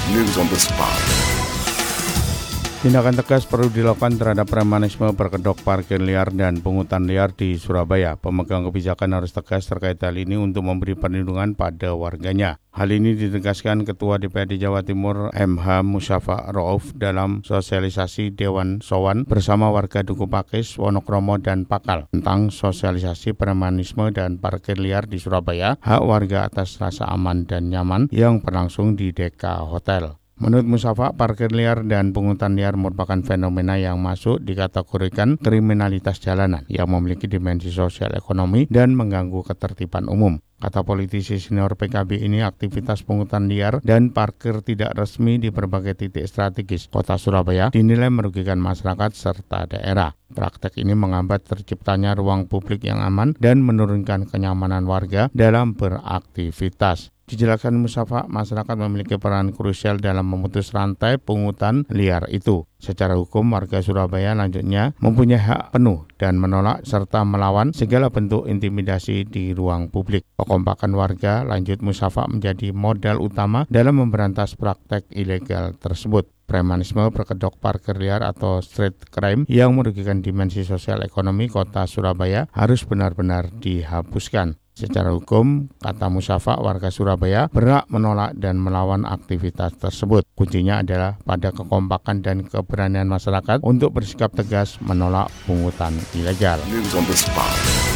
News on the spot. Tindakan tegas perlu dilakukan terhadap premanisme berkedok parkir liar dan pungutan liar di Surabaya. Pemegang kebijakan harus tegas terkait hal ini untuk memberi perlindungan pada warganya. Hal ini ditegaskan Ketua DPRD Jawa Timur MH Musyafa Rauf dalam sosialisasi Dewan Sowan bersama warga Duku Pakis, Wonokromo, dan Pakal tentang sosialisasi premanisme dan parkir liar di Surabaya, hak warga atas rasa aman dan nyaman yang berlangsung di Deka Hotel. Menurut Musyafa, parkir liar dan pungutan liar merupakan fenomena yang masuk dikategorikan kriminalitas jalanan yang memiliki dimensi sosial ekonomi dan mengganggu ketertiban umum. Kata politisi senior PKB ini, aktivitas pungutan liar dan parkir tidak resmi di berbagai titik strategis kota Surabaya dinilai merugikan masyarakat serta daerah. Praktek ini menghambat terciptanya ruang publik yang aman dan menurunkan kenyamanan warga dalam beraktivitas. Dijelaskan Musyafa, masyarakat memiliki peran krusial dalam memutus rantai pungutan liar itu. Secara hukum, warga Surabaya lanjutnya mempunyai hak penuh dan menolak serta melawan segala bentuk intimidasi di ruang publik. Kekompakan warga, lanjut Musyafa, menjadi modal utama dalam memberantas praktek ilegal tersebut. Premanisme berkedok parkir liar atau street crime yang merugikan dimensi sosial ekonomi kota Surabaya harus benar-benar dihapuskan. Secara hukum, kata Musyafa, warga Surabaya berhak menolak dan melawan aktivitas tersebut. Kuncinya adalah pada kekompakan dan keberanian masyarakat untuk bersikap tegas menolak pungutan ilegal. News on the spot.